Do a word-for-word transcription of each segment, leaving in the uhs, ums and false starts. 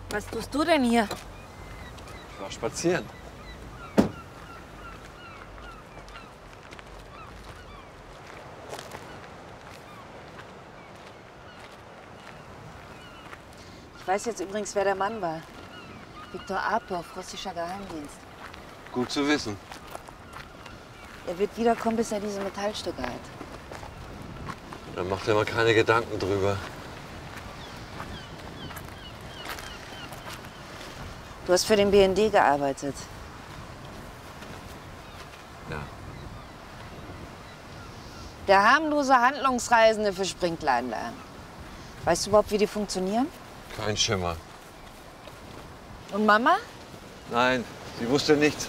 Was tust du denn hier? Ich war spazieren. Ich weiß jetzt übrigens, wer der Mann war. Viktor Apov, russischer Geheimdienst. Gut zu wissen. Er wird wiederkommen, bis er diese Metallstücke hat. Dann macht er mal keine Gedanken drüber. Du hast für den B N D gearbeitet. Ja. Der harmlose Handlungsreisende für Springlander. Weißt du überhaupt, wie die funktionieren? Kein Schimmer. Und Mama? Nein, sie wusste nichts.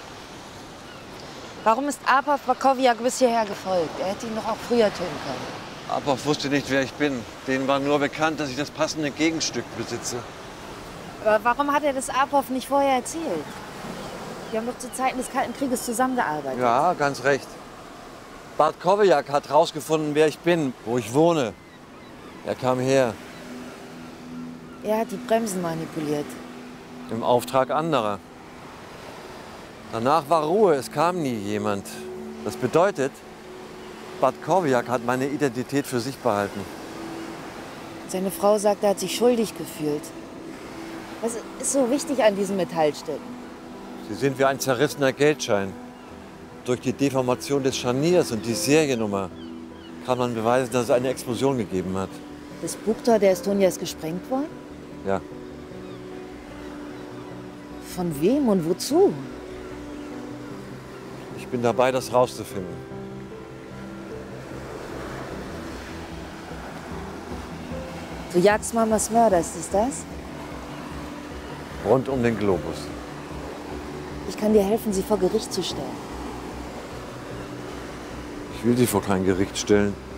Warum ist Apov Wakowiak bis hierher gefolgt? Er hätte ihn doch auch früher töten können. Apov wusste nicht, wer ich bin. Denen war nur bekannt, dass ich das passende Gegenstück besitze. Aber warum hat er das Apov nicht vorher erzählt? Wir haben doch zu Zeiten des Kalten Krieges zusammengearbeitet. Ja, ganz recht. Bartkowiak hat rausgefunden, wer ich bin, wo ich wohne. Er kam her. Er hat die Bremsen manipuliert. Im Auftrag anderer. Danach war Ruhe, es kam nie jemand. Das bedeutet, Bartkowiak hat meine Identität für sich behalten. Seine Frau sagt, er hat sich schuldig gefühlt. Was ist so wichtig an diesen Metallstücken? Sie sind wie ein zerrissener Geldschein. Durch die Deformation des Scharniers und die Seriennummer kann man beweisen, dass es eine Explosion gegeben hat. Das Bugtor der Estonia ist gesprengt worden? Ja. Von wem und wozu? Ich bin dabei, das rauszufinden. Du jagst Mamas Mörder, ist es das? Rund um den Globus. Ich kann dir helfen, sie vor Gericht zu stellen. Ich will sie vor kein Gericht stellen.